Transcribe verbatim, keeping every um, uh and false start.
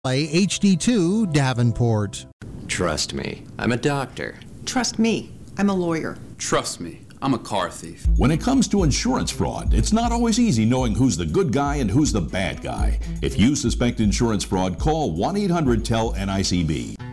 H D two Davenport. Trust me, I'm a doctor. Trust me, I'm a lawyer. Trust me, I'm a car thief. When it comes to insurance fraud, it's not always easy knowing who's the good guy and who's the bad guy. If you suspect insurance fraud, call one eight hundred T E L N I C B.